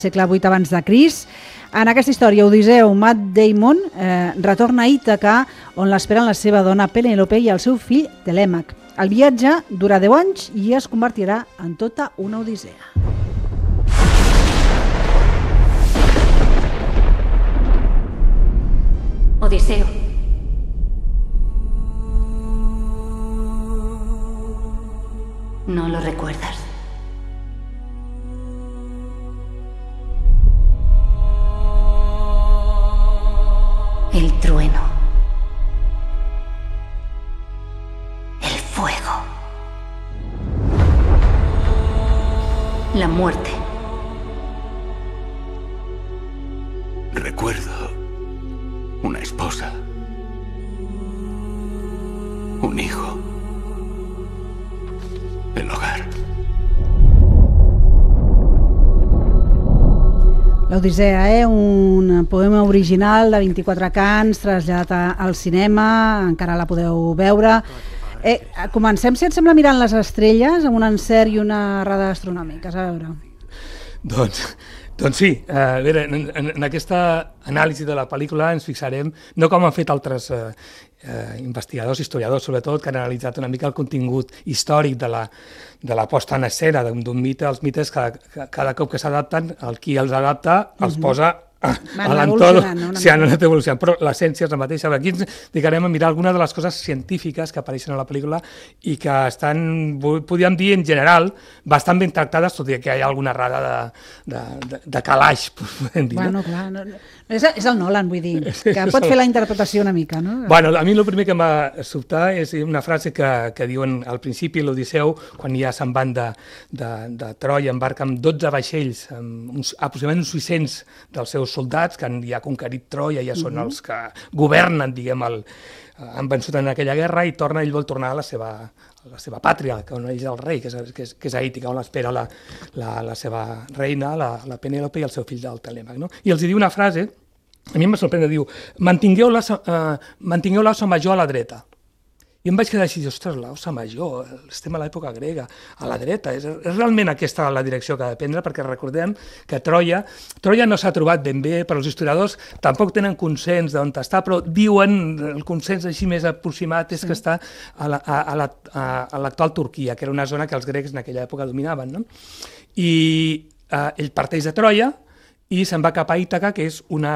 Segle VIII abans de Crist. En aquesta història, Odisseu, Matt Damon, retorna a Ítaca, on l'esperen la seva dona Penélope i el seu fill Telèmac. El viatge dura 10 anys i es convertirà en tota una odissea. Odiseo. ¿No lo recuerdas? El trueno. El fuego. La muerte. Recuerdo una esposa, un hijo, el hogar. L'Odissea, un poema original de 24 cants, traslladat al cinema, encara la podeu veure. Comencem, si et sembla, mirant les estrelles amb un encert i una errada astronòmiques, a veure. Doncs sí, en aquesta anàlisi de la pel·lícula ens fixarem, no com han fet altres investigadors, historiadors sobretot, que han analitzat una mica el contingut històric de la posta en escena d'un mite. Els mites, cada cop que s'adapten, el qui els adapta els posa a l'entorn, si han anat evolucionant, però l'essència és la mateixa. Aquí ens dedicarem a mirar algunes de les coses científiques que apareixen a la pel·lícula i que estan, podríem dir en general, bastant ben tractades, tot i que hi ha alguna errada de calaix, podem dir. Bueno, clar, és el Nolan, vull dir, que pot fer la interpretació una mica, no? Bueno, a mi el primer que m'ha sobtat és una frase que diuen al principi, l'Odisseu, quan ja se'n van de Troia, embarca amb 12 vaixells, aproximadament uns 600 dels seus soldats que han ja conquerit Troia, ja són els que governen, diguem, han vençut en aquella guerra i ell vol tornar a la seva pàtria, on és el rei, que és a Ítica, on l'espera la seva reina, la Penélope i el seu fill del Telèmac. I els diu una frase, a mi em sorprèn, diu, mantingueu l'ossa major a la dreta. I em vaig quedar així, ostres, l'ossa major, estem a l'època grega, a la dreta, és realment aquesta la direcció que ha de prendre, perquè recordem que Troia no s'ha trobat ben bé, però els historiadors tampoc tenen consens d'on està, però diuen, el consens així més aproximat és que està a l'actual Turquia, que era una zona que els grecs en aquella època dominaven, no? I ell parteix de Troia i se'n va cap a Ítaca, que és un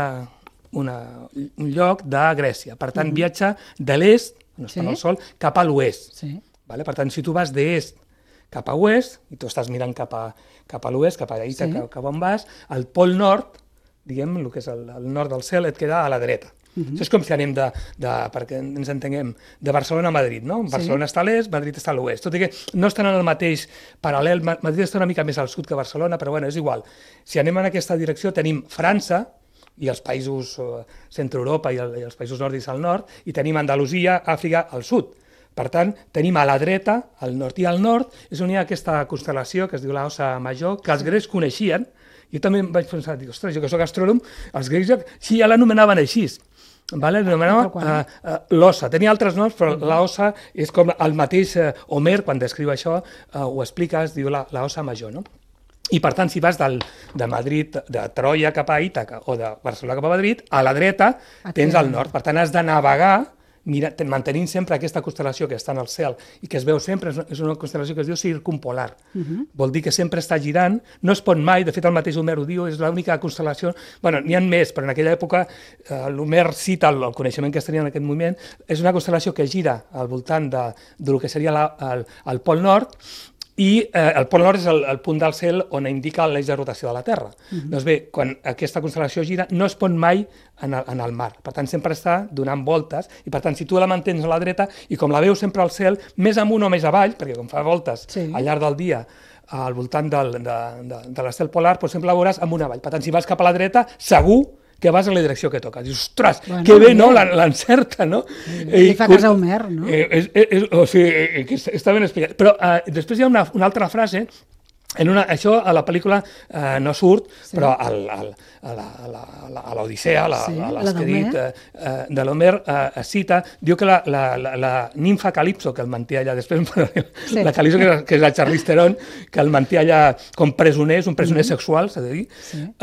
lloc de Grècia. Per tant, viatja de l'est, no està al sol, cap a l'oest. Per tant, si tu vas d'est cap a oest, i tu estàs mirant cap a l'oest, cap a Ítaca, cap on vas, al pol nord, diguem, el que és el nord del cel, et queda a la dreta. Això és com si anem, perquè ens entenguem, de Barcelona a Madrid, no? Barcelona està a l'est, Madrid està a l'oest. Tot i que no estan en el mateix paral·lel, Madrid està una mica més al sud que Barcelona, però bueno, és igual. Si anem en aquesta direcció, tenim França, i els països centre-Europa i els països nòrdics al nord, i tenim Andalusia, Àfrica al sud. Per tant, tenim a la dreta, al nord, i al nord és on hi ha aquesta constel·lació que es diu l'Ossa Major, que els grecs coneixien. Jo també em vaig pensar, dic, ostres, jo que soc astrònom, els grecs sí, ja l'anomenaven així, l'anomenaven l'ossa. Tenia altres noms, però l'ossa és com el mateix Homer, quan descriu això, ho explica, es diu l'Ossa Major, no? I, per tant, si vas de Madrid, de Troia cap a Ítaca o de Barcelona cap a Madrid, a la dreta tens el nord. Per tant, has de navegar mantenint sempre aquesta constel·lació que està en el cel i que es veu sempre, és una constel·lació que es diu circumpolar. Vol dir que sempre està girant, no es pot mai, de fet el mateix Homer ho diu, és l'única constel·lació, bueno, n'hi ha més, però en aquella època l'Homer cita el coneixement que es tenia en aquest moment, és una constel·lació que gira al voltant del que seria el pol nord, i el pol nord és el punt del cel on indica l'eix de rotació de la Terra. Doncs bé, quan aquesta constel·lació gira, no es pon mai en el mar. Per tant, sempre està donant voltes, i per tant, si tu la mantens a la dreta, i com la veus sempre al cel, més amunt o més avall, perquè com fa voltes al llarg del dia al voltant de l'estel polar, doncs sempre la veuràs amunt avall. Per tant, si vas cap a la dreta, segur que vas a la direcció que toca. Dius, ostres, que bé, no? L'encerta, no? Li fa cas a Homer, no? O sigui, està ben explicat. Però després hi ha una altra frase Això a la pel·lícula no surt, però a l'Odissea, a l'escrit de l'Homer, es cita, diu que la nimfa Calipso, que el manté allà després, la Calipso, que és la Charlize Theron, que el manté allà com presoner, és un presoner sexual, s'ha de dir,